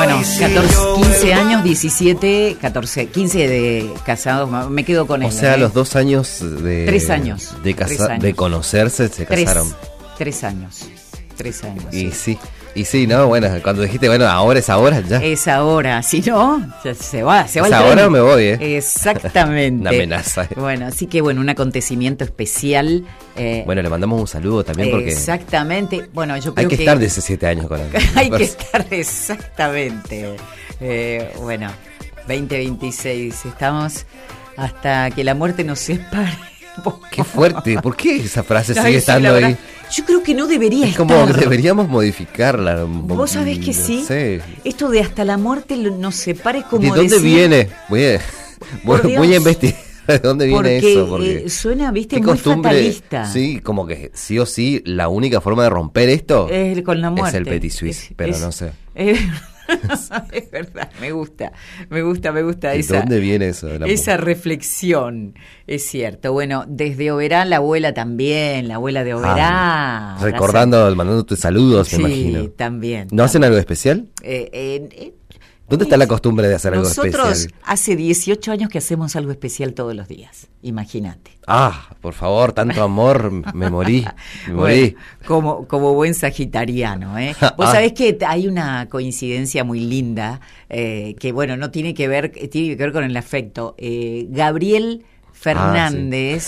Bueno, 14, 15 años, 17, 14, 15 de casados, me quedo con él. O sea, los 2 años de... 3 años. De conocerse, se casaron. 3 años. 3 años. Y sí, ¿no? Bueno, cuando dijiste, bueno, ahora es ahora, ya. Es ahora, si no, ya se va ¿Es ahora o me voy, Exactamente. Una amenaza. Bueno, así que bueno, un acontecimiento especial. Bueno, le mandamos un saludo también porque... Exactamente. Bueno, yo creo hay que estar 17 años con él. Hay que estar, exactamente. Bueno, 2026, estamos hasta que la muerte nos separe. Qué fuerte, ¿por qué esa frase sigue estando ahí? Yo creo que no debería estar. Es como que deberíamos modificarla. ¿Vos sabés que sí? No sé. Esto de hasta la muerte nos separe como ¿De dónde viene? Voy a investigar de dónde viene eso. Porque suena, viste, muy fatalista. Sí, como que sí o sí, la única forma de romper esto es con la muerte. Es el petit suisse, pero no sé. Es verdad, me gusta ¿De dónde viene eso? Esa reflexión, es cierto. Bueno, desde Oberá, la abuela también, la abuela de Oberá. Mandándote saludos, me imagino. Sí, también. ¿No hacen algo especial? ¿Dónde está la costumbre de hacer algo especial? Nosotros hace 18 años que hacemos algo especial todos los días, imagínate. Por favor, tanto amor, me morí. Bueno, como buen sagitariano, ¿eh? Vos sabés que hay una coincidencia muy linda, que bueno, no tiene que ver con el afecto. Gabriel Fernández,